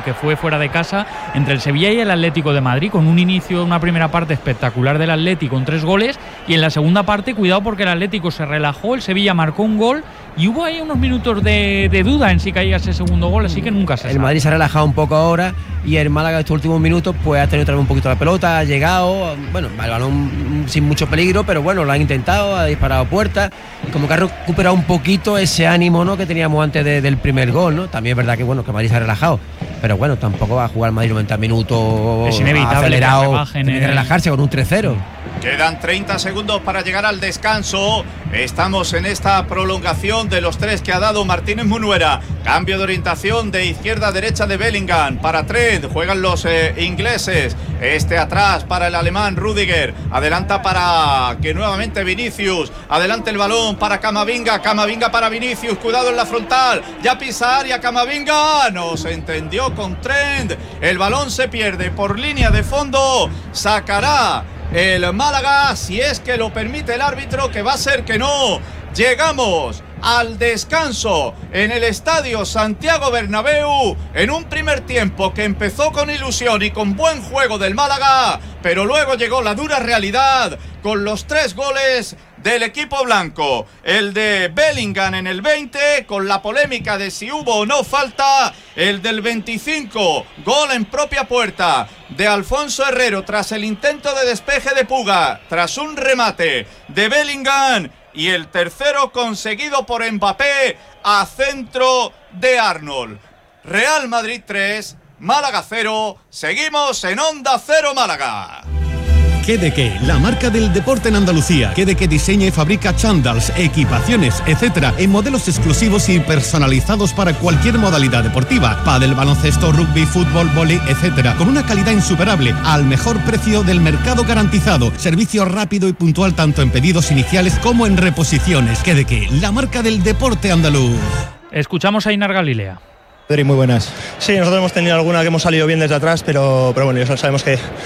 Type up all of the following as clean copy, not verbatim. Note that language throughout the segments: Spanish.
que fue fuera de casa entre el Sevilla y el Atlético de Madrid, con un inicio de una primera parte espectacular del Atlético con 3 goles, y en la segunda parte, cuidado porque el Atlético se relajó, el Sevilla marcó un gol y hubo ahí unos minutos de duda en si caía ese segundo gol, así que nunca se sabe. El Madrid se ha relajado un poco ahora y el Málaga estos últimos minutos pues ha tenido otra vez un poquito la pelota, ha llegado, bueno, el balón sin mucho peligro, pero bueno, lo han intentado, ha disparado puertas y como que ha recuperado un poquito ese ánimo, ¿no?, que teníamos antes del primer gol, ¿no? También es verdad que bueno, que el Madrid se ha relajado, pero bueno, tampoco va a jugar el Madrid 90 minutos es inevitable acelerado, tiene que relajarse con un 3-0. Quedan 30 segundos para llegar al descanso. Estamos en esta prolongación de los 3 que ha dado Martínez Munuera. Cambio de orientación de izquierda a derecha de Bellingham. Para Trent, juegan los ingleses. Atrás para el alemán Rüdiger. Adelanta para que nuevamente Vinicius. Adelante el balón para Camavinga. Camavinga para Vinicius. Cuidado en la frontal. Ya pisa área Camavinga. No se entendió con Trent. El balón se pierde por línea de fondo. Sacará el Málaga, si es que lo permite el árbitro, que va a ser que no. Llegamos al descanso en el estadio Santiago Bernabéu, en un primer tiempo que empezó con ilusión y con buen juego del Málaga, pero luego llegó la dura realidad con los 3 goles del equipo blanco. El de Bellingham en el 20, con la polémica de si hubo o no falta. El del 25, gol en propia puerta de Alfonso Herrero tras el intento de despeje de Puga, tras un remate de Bellingham. Y el tercero conseguido por Mbappé a centro de Arnold. Real Madrid 3, Málaga 0. Seguimos en Onda Cero Málaga. Quedeque, la marca del deporte en Andalucía. Quedeque diseña y fabrica chándals, equipaciones, etcétera, en modelos exclusivos y personalizados para cualquier modalidad deportiva. Pádel, baloncesto, rugby, fútbol, vóley, etcétera, con una calidad insuperable, al mejor precio del mercado garantizado. Servicio rápido y puntual tanto en pedidos iniciales como en reposiciones. Quedeque, la marca del deporte andaluz. Escuchamos a Inar Galilea. Pedri, muy buenas. Sí, nosotros hemos tenido alguna que hemos salido bien desde atrás, pero bueno, ya sabemos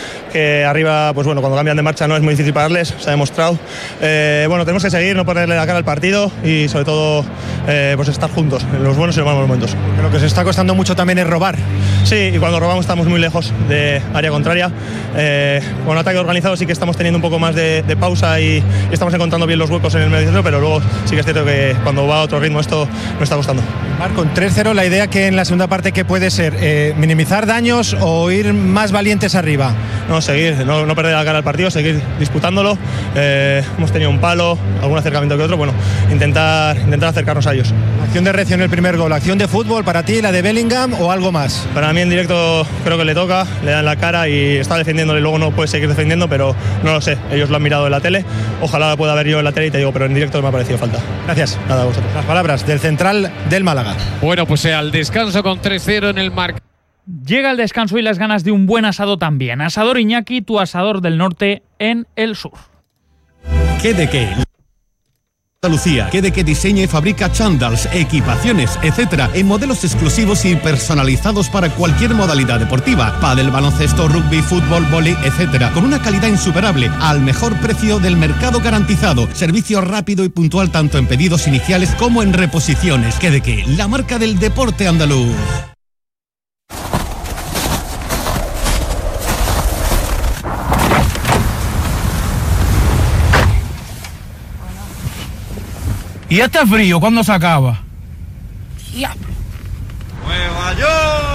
que arriba, pues bueno, cuando cambian de marcha no es muy difícil pararles, se ha demostrado. Bueno, tenemos que seguir, no ponerle la cara al partido y sobre todo pues estar juntos en los buenos y los malos momentos. Lo que se está costando mucho también es robar. Sí, y cuando robamos estamos muy lejos de área contraria. Con ataque organizado sí que estamos teniendo un poco más de pausa y estamos encontrando bien los huecos en el medio centro, pero luego sí que es cierto que cuando va a otro ritmo esto nos está costando. Marco, con 3-0 la idea que en la segunda parte que puede ser minimizar daños o ir más valientes arriba. No, seguir, no perder la cara al partido, seguir disputándolo. Hemos tenido un palo, algún acercamiento que otro, bueno, intentar acercarnos a ellos. Acción de reacción el primer gol, acción de fútbol para ti, la de Bellingham o algo más. Para mí en directo creo que le toca, le dan la cara y está defendiéndole, luego no puede seguir defendiendo, pero no lo sé, ellos lo han mirado en la tele, ojalá la pueda ver yo en la tele y te digo, pero en directo me ha parecido falta. Gracias. Nada, a vosotros. Las palabras del central del Málaga. Bueno, pues al descanso con 3-0 en el marcador. Llega el descanso y las ganas de un buen asado también. Asador Iñaki, tu asador del norte en el sur. Quedeque, Andalucía. Quedeque diseña y fabrica chándals, equipaciones, etcétera, en modelos exclusivos y personalizados para cualquier modalidad deportiva. Pádel, baloncesto, rugby, fútbol, vóley, etcétera, con una calidad insuperable, al mejor precio del mercado garantizado. Servicio rápido y puntual tanto en pedidos iniciales como en reposiciones. Quedeque, la marca del deporte andaluz. ¿Y este frío cuándo se acaba? ¡Nueva York!